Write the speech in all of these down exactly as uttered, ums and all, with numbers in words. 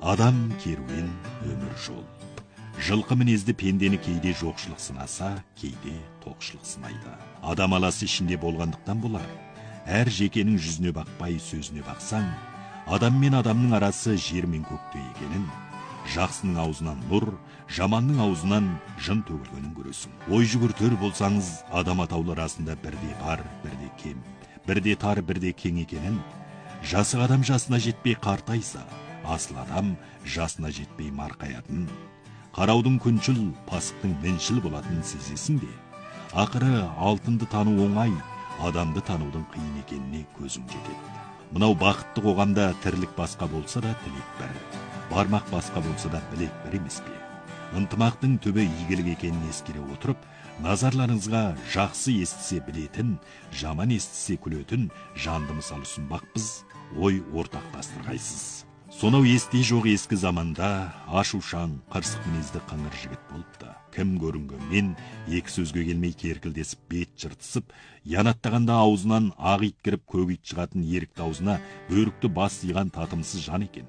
Адам керуен өмір жол. Жылқы мінезді пендені кейде жоқшылық сынаса, кейде тоқшылық сынайды. Адам аласы ішінде болғандықтан болар. Әр жекенің жүзіне бақпай сөзіне бақсаң, адам мен адамның арасы жер мен көктей екенін, жақсының аузынан нұр, жаманның аузынан жын төгілгенін көресің. Ой жүгіртер болсаңыз, адам атаулы арасында бірде бар, бірде кем, бірде тар, бірде кең екенін, жасық адам жасына жетпей қартайса, асыл адам жасына жетпей марқаятын, қараудың күншіл, пасықтың міншіл болатын сезесің де, ақыры алтынды тану оңай, адамды танудың қиын екеніне көзің жетеді. Мынау бақытты қоғамда тірлік басқа болса да тілек бір, бармақ басқа болса да білек бір емес пе? Ынтымақтың түбі игілік екенін ескере отырып, назарларыңызға жақсы естісе білетін, жаман естісе күлетін жанды мысал ұсынбақпыз, ой ортақтастырғайсыз. Сонау есте жоқ ескі заманда ашушаң, қырсық мінезді қыңыр жігіт болыпты. Кім көрінгенмен екі сөзге келмей керкілдесіп бет жыртысып, янаттағанда аузынан ақ ит кіріп көк ит шығатын ерікті аузына бөрікті бас иған татымсыз жан екен.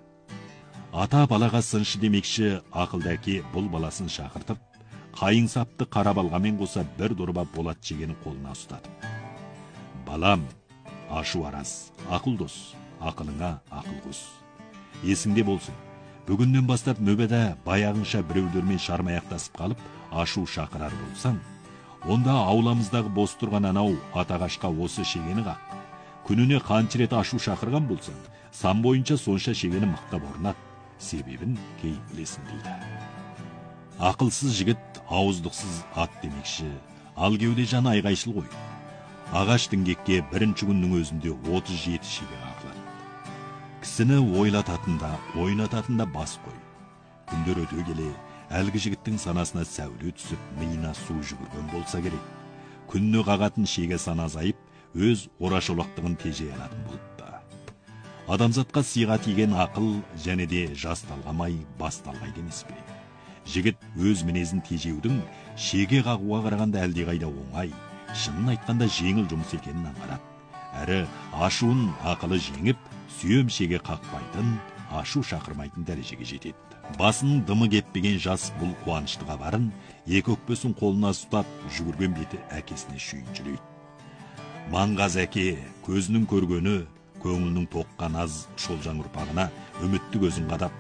Ата балаға сыншы демекші ақылды әке бұл баласын шақыртып, қайың сапты қара балғамен қоса бір дорба болат жегенін қолына ұстатып: балам, ашу араз, ақыл дос, ақылыңа ақыл қос. Есіңде болсын, бүгіннен бастап мөбеда баяғынша біреулермен шармаяқтасып қалып, ашу шақырар болсаң, онда ауламыздағы бос тұрған анау атағашқа осы шегені қақ. Күніне қанша рет ашу шақырған болсаң, сан бойынша сонша шегені мықтап орнат, себебін кейін білесің дейді. Ақылсыз жігіт ауыздықсыз ат демекші, ал кеуде жан айғайшыл ғой. Ағаш діңгекке бірінші күннің өзінде отыз жеті шеге қақылады. Кісіні ойлататында, ойнататында бас қой. Күндер өте келе, әлгі жігіттің санасына сәуле түсіп, миына су жүгірген болса керек. Күнні қағатын шеге сана азайып, өз орашолақтығын тежей алатын болыпты. Адамзатқа сыйға тиген ақыл және де жас талғамай, бас талғайды емес пе? Жігіт өз мінезін тежеудің шеге қағуға қарағанда әлдеқайда оңай, шынын айтқанда жеңіл жұмыс екенін аңғарады. Әрі ашуын ақылы жеңіп, сүйем шеге қақпайтын, ашу шақырмайтын дәрежеге жетеді. Басының дымы кеппеген жас бұл қуанышты хабарын екі өкпесін қолына ұстап, жүгірген беті әкесіне шүйіншілейді. Маңғаз әке көзінің көргені, көңілінің тоққан аз шолжаң ұрпағына үмітті көзін қадап: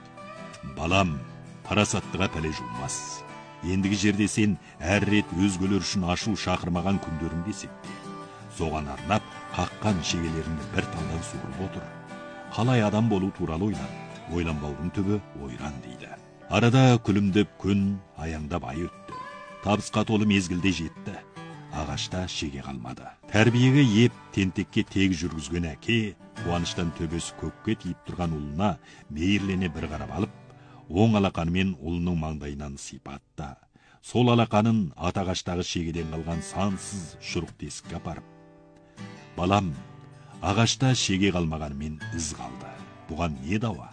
балам, парасаттыға пәле жуылмас. Ендігі жерде сен әр рет өзгелер үшін ашу шақырмаған күндеріңде есепте. Соған арнап, қаққан шегелеріңді бір талдан суырып отыр. Қалай адам болу туралы ойлан, ойланбаудың түбі ойран дейді. Арада күлімдеп күн, аяңдап ай өтті. Табысқа толы мезгілде жетті. Ағашта шеге қалмады. Тәрбиеге еп, тентекке тек жүргізген әке, қуаныштан төбесі көкке тиіп тұрған ұлына мейірлене бір қарап алып, оң алақанымен ұлының маңдайынан сипатты. Сол алақанын атағаштағы шегеден қалған сансыз шұрық тесікке апарып: балам, ағашта шеге қалмағанымен із қалды. Бұған не дауа?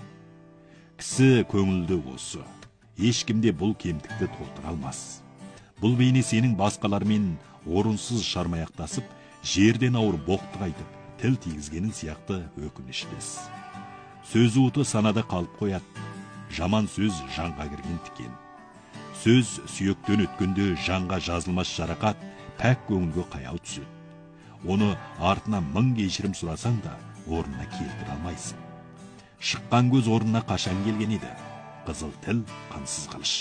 Кісі көңілді осы. Ешкімде бұл кемдікті толтыра алмас. Бұл бейне сенің басқалармен орынсыз шармаяқтасып, жерден ауыр боқтық айтып, тіл тигізгенің сияқты өкініштес. Сөз уыты санада қалып қояды. Жаман сөз жанға кірген тікен. Сөз сүйектен өткенде жанға жазылмас жарақат, пәк көңілге қаяу түседі. Оны артына мың кешірім сұрасаң да, орнына келтіре алмайсың. Шыққан көз орнына қашан келген еді? Қызыл тіл, қансыз қылыш.